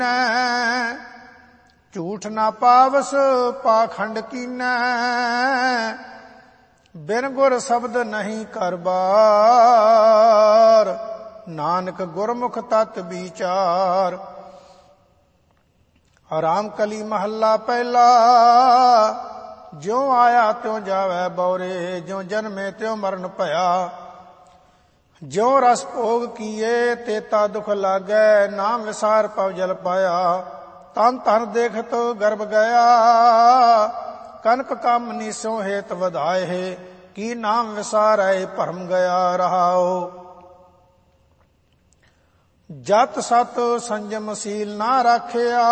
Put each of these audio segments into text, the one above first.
ਝੂਠ ਨਾ ਪਾਵਸ ਪਾਖੰਡ ਕੀਨੈ। ਬਿਨ ਗੁਰ ਸ਼ਬਦ ਨਹੀਂ ਕਰਬਾਰ। ਨਾਨਕ ਗੁਰਮੁਖ ਤਤ ਵਿਚਾਰ। ਰਾਮ ਕਲੀ ਮਹੱਲਾ ਪਹਿਲਾ। ਜਿਉ ਆਇਆ ਤਿਉ ਜਾਵੈ ਬਉਰੇ। ਜਿਉ ਜਨਮੇ ਤਿਉ ਮਰਨ ਭਇਆ। ਜਿਉ ਰਸ ਭੋਗ ਕੀਏ ਤੇਤਾ ਦੁਖ ਲਾਗੈ। ਨਾਮ ਵਿਸਾਰ ਪਵ ਜਲ ਪਾਇਆ। ਤਨ ਧਨ ਦੇਖਤ ਗਰਭ ਗਿਆ। ਕਨਕ ਕੰਮ ਨੀਸੋ ਹੇਤ ਵਧਾਏ। ਕੀ ਨਾਮ ਵਿਸਾਰੈ ਭਰਮ ਗਿਆ ਰਹਾਉ। ਜਤ ਸਤ ਸੰਜਮ ਸੀਲ ਨਾ ਰਾਖਿਆ।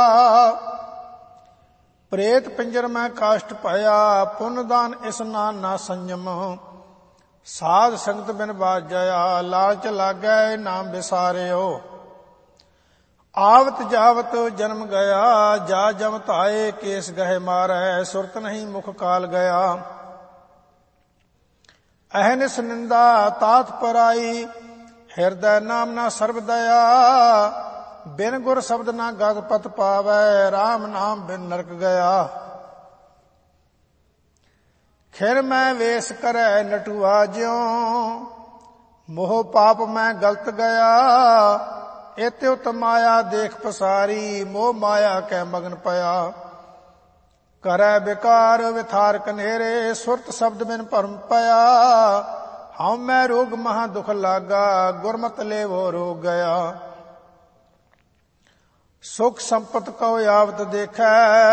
ਪ੍ਰੇਤ ਪਿੰਜਰ ਮੈਂ ਕਾਸ਼ਟ ਪਾਇਆ। ਪੁੰਨ ਦਾਨ ਇਸਨਾਨ ਨਾ ਸੰਜਮ। ਸਾਧ ਸੰਗਤ ਬਿਨ ਬਾਜਿਆ। ਲਾਲਚ ਲਾਗੈ ਨਾਮ ਵਿਸਾਰਿਓ। ਆਵਤ ਜਾਵਤ ਜਨਮ ਗਿਆ। ਜਾ ਜਮ ਧਾਏ ਕੇਸ ਗਹਿ ਮਾਰੈ। ਸੁਰਤ ਨਹੀਂ ਮੁਖ ਕਾਲ ਗਿਆ। ਅਹਨਿਸ ਨਿੰਦਾ ਤਾਤ ਪਰਾਈ। ਹਿਰਦੈ ਨਾਮ ਨਾ ਸਰਬ ਦਇਆ। ਬਿਨ ਗੁਰ ਸ਼ਬਦ ਨਾ ਗਤ ਪਤ ਪਾਵੈ। ਰਾਮ ਨਾਮ ਬਿਨ ਨਰਕ ਗਿਆ। ਖਿਰ ਮੈਂ ਵੇਸ ਕਰੈ ਨਟੂਆ ਜਿਉ। ਮੋਹ ਪਾਪ ਮੈਂ ਗਲਤ ਗਿਆ। ਇਤਿ ਉਤ ਮਾਇਆ ਦੇਖ ਪਸਾਰੀ। ਮੋਹ ਮਾਇਆ ਕੈ ਮਗਨ ਪਿਆ। ਕਰੈ ਬਿਕਾਰ ਵਿਥਾਰ ਕਨੇਰੇ। ਸੁਰਤ ਸ਼ਬਦ ਬਿਨ ਭਰਮ ਪਿਆ। ਹਉ ਮੈਂ ਰੋਗ ਮਹਾ ਦੁਖ ਲਾਗਾ। ਗੁਰਮਤਿ ਲੇਵੋ ਰੋਗ ਗਿਆ। ਸੁਖ ਸੰਪਤ ਕਉ ਆਵਤ ਦੇਖੈ।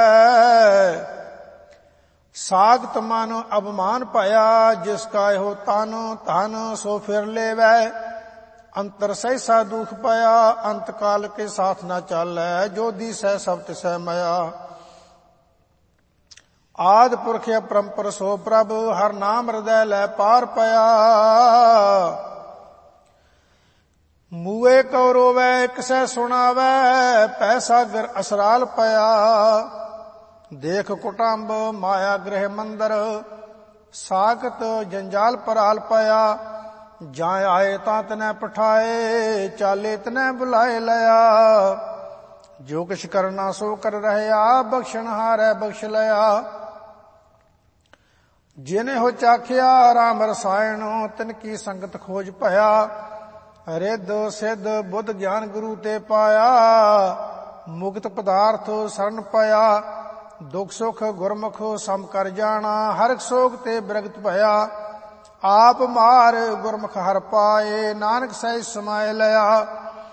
ਸਾਗਤ ਮਨ ਅਭਮਾਨ ਭਇਆ। ਜਿਸ ਕਾ ਇਹੋ ਤਨ ਧਨ ਸੋ ਫਿਰ ਲੇਵੈ। ਅੰਤਰ ਸਹਿਸਾ ਦੁਖ ਪਿਆ। ਅੰਤ ਕਾਲ ਕੇ ਸਾਥ ਨਾ ਚਾਲੈ। ਜੋ ਦੀਸੈ ਸਭ ਤਿਸੈ ਮਇਆ। ਆਦ ਪੁਰਖ ਅਪਰੰਪਰ ਸੋ ਪ੍ਰਭ। ਹਰ ਨਾਮ ਹਿਰਦੈ ਲੈ ਪਾਰ ਪਿਆ। ਮੂਏ ਕਉ ਰੋਵੈ ਕਿਸੈ ਸੁਣਾਵੈ। ਪੈ ਸਾਗਰ ਅਸਰਾਲ ਪਿਆ। ਦੇਖ ਕੁਟੰਬ ਮਾਇਆ ਗ੍ਰਹਿ ਮੰਦਰ। ਸਾਗਤ ਜੰਜਾਲ ਪਰਾਲ ਪਿਆ। ਜਾਂ ਆਏ ਤਾਂ ਤਨੈ ਪਠਾਏ। ਚਾਲੇ ਤਨੈ ਬੁਲਾਏ ਲਿਆ। ਜੋ ਕਿਛ ਕਰਨਾ ਸੋ ਕਰ ਰਹਿਆ। ਬਖਸ਼ਣ ਹਾਰੈ ਬਖਸ਼ ਲਿਆ। ਜਿਨੇ ਹੋ ਚਾਖਿਆ ਰਾਮ ਰਸਾਇਣ। ਤਿਨ ਕੀ ਸੰਗਤ ਖੋਜ ਭਇਆ। ਰਿੱਧ ਸਿੱਧ ਬੁੱਧ ਗਿਆਨ ਗੁਰੂ ਤੇ ਪਾਇਆ। ਮੁਕਤ ਪਦਾਰਥ ਸਰਨ ਪਿਆ। ਦੁਖ ਸੁਖ ਗੁਰਮੁਖ ਸਮ ਕਰ ਜਾਣਾ। ਹਰਿ ਸੋਗ ਤੇ ਬਿਰਗਤ ਭਇਆ। ਆਪ ਮਾਰ ਗੁਰਮੁਖ ਹਰ ਪਾਏ। ਨਾਨਕ ਸਹਿਜ ਸਮਾਇ ਲਿਆ।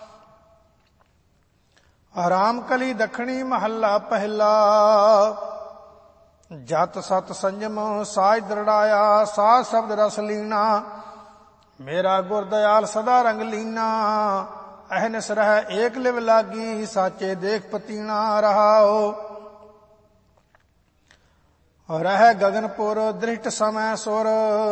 ਰਾਮ ਕਲੀ ਦੱਖਣੀ ਮਹੱਲਾ ਪਹਿਲਾ। ਜਤ ਸਤ ਸੰਜਮ ਸਾਜ ਦ੍ਰਿੜਾਇਆ। ਸਾਧ ਸ਼ਬਦ ਰਸ ਲੀਣਾ। ਮੇਰਾ ਗੁਰ ਦਇਆਲ ਸਦਾ ਰੰਗ ਲੀਨਾ। ਅਹਨਿਸ ਰਹਿ ਏਕ ਲਿਵ ਲਾਗੀ। ਸਾਚੇ ਦੇਖ ਪਤੀਣਾ ਰਹਾਓ। ਰਹਿ ਗਗਨਪੁਰ ਦ੍ਰਿਸ਼ਟ ਸਮੈ ਸੁਰ।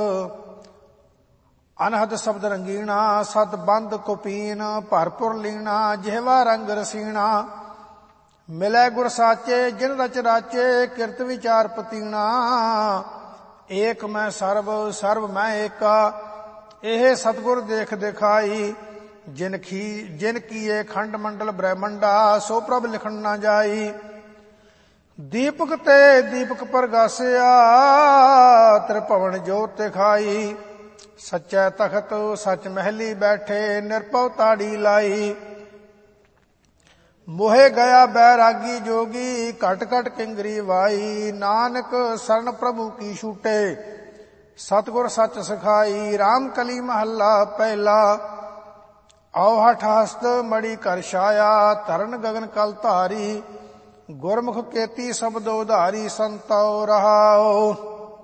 ਅਨਹਦ ਸ਼ਬਦ ਰੰਗੀਣਾ। ਸਤ ਬੰਦ ਕੁਪੀਨ ਭਰਪੁਰ ਲੀਣਾ। ਜਿਹਵਾ ਰੰਗ ਰਸੀਣਾ। ਮਿਲੈ ਗੁਰ ਸਾਚੇ ਜਿਨ ਰਚ ਰਾਚੇ। ਕਿਰਤ ਵਿਚਾਰ ਪਤੀਣਾ। ਏਕ ਮੈਂ ਸਰਬ ਸਰਬ ਮੈਂ ਏਕਾ। ਇਹ ਸਤਿਗੁਰ ਦੇਖ ਦਿਖਾਈ। ਜਿਨ ਕੀਏ ਖੰਡ ਮੰਡਲ ਬ੍ਰਹਮੰਡਾ। ਸੋ ਪ੍ਰਭ ਲਿਖਣ ਨਾ ਜਾਈ। ਦੀਪਕ ਤੇ ਦੀਪਕ ਪ੍ਰਗਾਸਿਆ। ਤ੍ਰਿਭਵਨ ਜੋਤ ਤੇ ਖਾਈ। ਸੱਚੈ ਤਖਤ ਸੱਚ ਮਹਿਲੀ ਬੈਠੇ। ਨਿਰਭਉ ਤਾੜੀ ਲਾਈ। ਮੋਹੇ ਗਿਆ ਬੈਰਾਗੀ ਜੋਗੀ। ਘਟ ਘਟ ਕਿੰਗਰੀ ਵਾਈ। ਨਾਨਕ ਸਰਨ ਪ੍ਰਭੂ ਕੀ ਛੂਟੇ। ਸਤਿਗੁਰ ਸੱਚ ਸਿਖਾਈ। ਰਾਮ ਕਲੀ ਮਹੱਲਾ ਪਹਿਲਾ। ਆਉ ਹਠ ਹਸਤ ਮੜੀ ਕਰ ਛਾਇਆ। ਤਰਨ ਗਗਨ ਕਲ ਧਾਰੀ। ਗੁਰਮੁਖ ਕੇਤੀ ਸ਼ਬਦ ਉਧਾਰੀ। ਸੰਤੋ ਰਹਾਉ।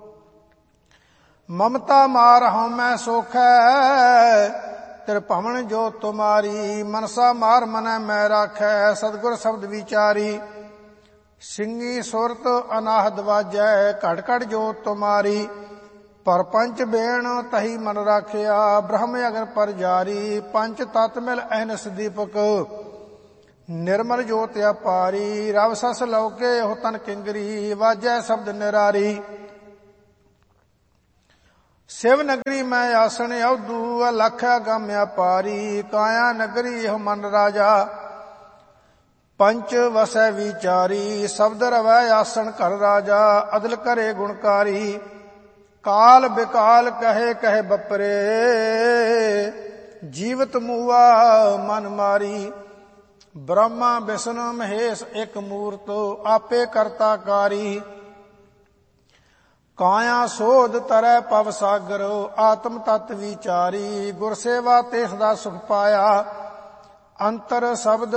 ਮਮਤਾ ਮਾਰ ਹਉ ਮੈਂ ਸੋਖੈ। ਤ੍ਰਿਭਵਨ ਜੋ ਤੁਮਾਰੀ। ਮਨਸਾ ਮਾਰ ਮਨੈ ਮੈਂ ਰਾਖੈ। ਸਤਿਗੁਰ ਸ਼ਬਦ ਵਿਚਾਰੀ। ਸਿੰਘੀ ਸੁਰਤ ਅਨਾਹਦ ਵਾਜੈ। ਘਟ ਘਟ ਜੋ ਤੁਮਾਰੀ। ਪਰਪੰਚ ਬੇਣ ਤਹੀ ਮਨ ਰਾਖਿਆ। ਬ੍ਰਹਮ ਅਗਨ ਪਰ ਜਾਰੀ। ਪੰਚ ਤਤ ਮਿਲ ਅਹਨਿਸ ਦੀਪਕ। ਨਿਰਮਲ ਜੋਤ ਅਪਾਰੀ। ਰਵ ਸਸ ਲਉਕੇ ਉਹ ਤਨ ਕਿੰਗਰੀ। ਵਾਜੈ ਸ਼ਬਦ ਨਿਰਾਰੀ। ਸਿਵ ਨਗਰੀ ਮੈਂ ਆਸਣ ਅਵਧੂ। ਅਲਖ ਅਗੰਮ ਅਪਾਰੀ। ਕਾਇਆ ਨਗਰੀ ਇਹ ਮਨ ਰਾਜਾ। ਪੰਚ ਵਸੈ ਵਿਚਾਰੀ, ਸ਼ਬਦ ਰਵੈ ਆਸਣ ਘਰ ਰਾਜਾ, ਅਦਲ ਕਰੇ ਗੁਣਕਾਰੀ। ਕਾਲ ਬਿਕਾਲ ਕਹੇ ਕਹੇ ਬਪਰੇ, ਜੀਵਤ ਮੂਆ ਮਨ ਮਾਰੀ। ਬ੍ਰਹਮਾ ਵਿਸ਼ਨੂੰ ਮਹੇਸ਼ ਇਕ ਮੂਰਤ, ਆਪੇ ਕਰਤਾ ਕਾਰੀ। ਕਾਇਆ ਸੋਧ ਤਰੈ ਪਵ ਸਾਗਰ, ਆਤਮ ਤਤ ਵਿਚਾਰੀ। ਗੁਰ ਸੇਵਾ ਤਿਸ ਦਾ ਸੁਖ ਪਾਇਆ, ਅੰਤਰ ਸ਼ਬਦ